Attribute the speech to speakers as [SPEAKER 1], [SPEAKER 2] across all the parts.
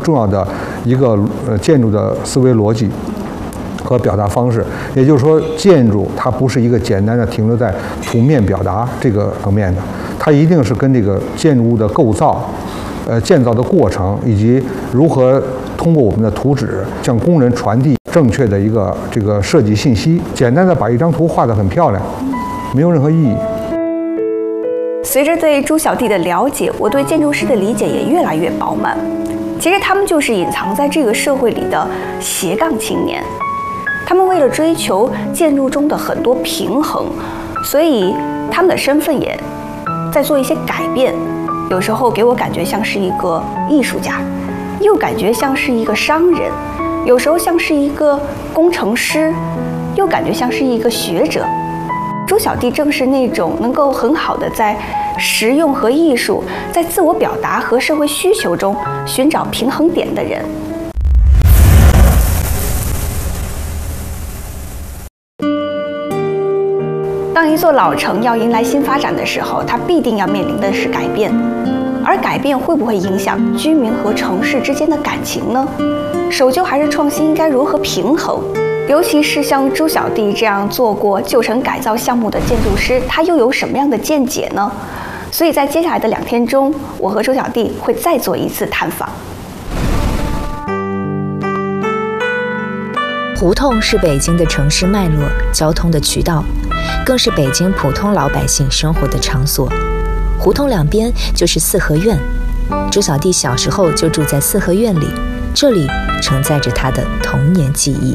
[SPEAKER 1] 重要的一个建筑的思维逻辑和表达方式。也就是说，建筑它不是一个简单的停留在图面表达这个层面的，它一定是跟这个建筑物的构造、建造的过程，以及如何通过我们的图纸向工人传递正确的一个这个设计信息。简单的把一张图画得很漂亮，没有任何意义。
[SPEAKER 2] 随着对朱小弟的了解，我对建筑师的理解也越来越饱满。其实他们就是隐藏在这个社会里的斜杠青年，他们为了追求建筑中的很多平衡，所以他们的身份也在做一些改变。有时候给我感觉像是一个艺术家，又感觉像是一个商人，有时候像是一个工程师，又感觉像是一个学者。朱小弟正是那种能够很好的在实用和艺术、在自我表达和社会需求中寻找平衡点的人。当一座老城要迎来新发展的时候，它必定要面临的是改变，而改变会不会影响居民和城市之间的感情呢？守旧还是创新应该如何平衡？尤其是像朱小弟这样做过旧城改造项目的建筑师，他又有什么样的见解呢？所以在接下来的2天中，我和朱小弟会再做一次探访。
[SPEAKER 3] 胡同是北京的城市脉络、交通的渠道，更是北京普通老百姓生活的场所。胡同两边就是四合院，朱小弟小时候就住在四合院里，这里承载着他的童年记忆。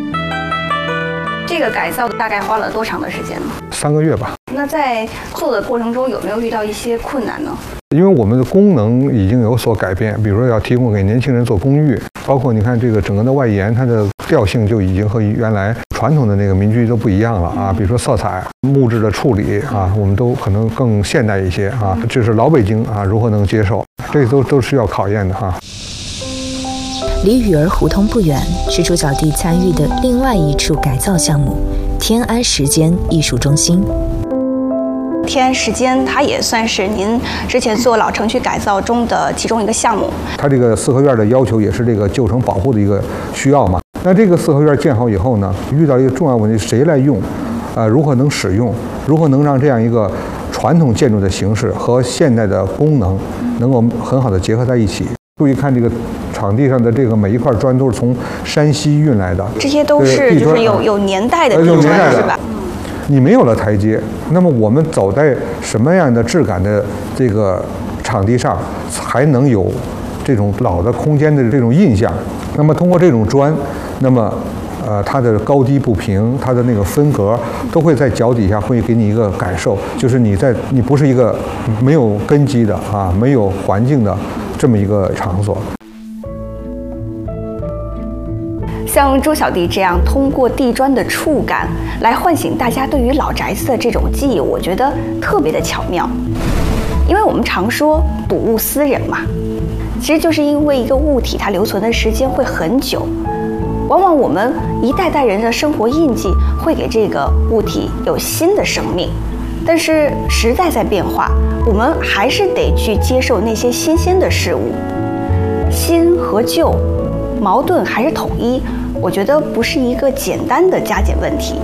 [SPEAKER 2] 这个改造大概花了多长的时间呢
[SPEAKER 1] ？3个月吧。
[SPEAKER 2] 那在做的过程中有没有遇到一些困难呢？
[SPEAKER 1] 因为我们的功能已经有所改变，比如说要提供给年轻人做公寓，包括你看这个整个的外延，它的调性就已经和原来传统的那个民居都不一样了啊。比如说色彩、木质的处理啊，我们都可能更现代一些啊。这是老北京啊如何能接受，这都是要考验的哈。
[SPEAKER 3] 离雨儿胡同不远，是朱小弟参与的另外一处改造项目——天安时间艺术中心。
[SPEAKER 2] 天安时间，它也算是您之前做老城区改造中的其中一个项目。
[SPEAKER 1] 它这个四合院的要求也是这个旧城保护的一个需要嘛。那这个四合院建好以后呢，遇到一个重要问题，谁来用？如何能使用？如何能让这样一个传统建筑的形式和现代的功能能够很好的结合在一起？注意看这个场地上的这个每一块砖都是从山西运来的，
[SPEAKER 2] 这些都是就是有年代的地砖是吧？
[SPEAKER 1] 你没有了台阶，那么我们走在什么样的质感的这个场地上，才能有这种老的空间的这种印象？那么通过这种砖，那么它的高低不平，它的那个分隔，都会在脚底下会给你一个感受，就是你不是一个没有根基的啊，没有环境的这么一个场所。
[SPEAKER 2] 像朱小弟这样通过地砖的触感来唤醒大家对于老宅子的这种记忆，我觉得特别的巧妙。因为我们常说睹物思人嘛，其实就是因为一个物体它留存的时间会很久，往往我们一代代人的生活印记会给这个物体有新的生命。但是时代在变化，我们还是得去接受那些新鲜的事物。新和旧，矛盾还是统一，我觉得不是一个简单的加减问题。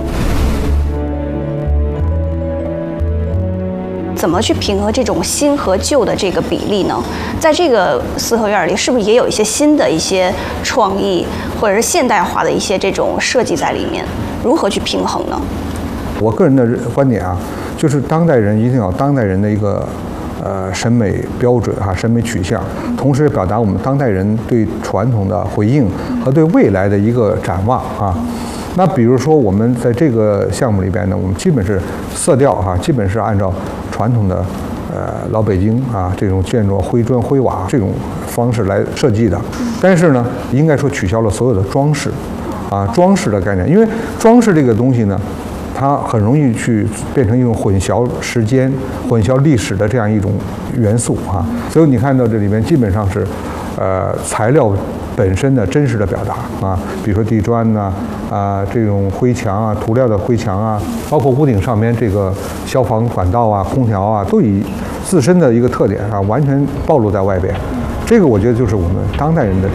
[SPEAKER 2] 怎么去平衡这种新和旧的这个比例呢？在这个四合院里，是不是也有一些新的一些创意，或者是现代化的一些这种设计在里面？如何去平衡呢？
[SPEAKER 1] 我个人的观点啊，就是当代人一定要当代人的一个审美标准啊，审美取向，同时表达我们当代人对传统的回应和对未来的一个展望啊。那比如说我们在这个项目里边呢，我们基本是色调啊，基本是按照传统的老北京啊这种建筑灰砖灰瓦这种方式来设计的，但是呢，应该说取消了所有的装饰啊，装饰的概念，因为装饰这个东西呢，它很容易去变成一种混淆时间、混淆历史的这样一种元素啊。所以你看到这里面基本上是，材料本身的真实的表达啊，比如说地砖呐，这种灰墙啊、涂料的灰墙啊，包括屋顶上面这个消防管道啊、空调啊，都以自身的一个特点啊，完全暴露在外边。这个我觉得就是我们当代人的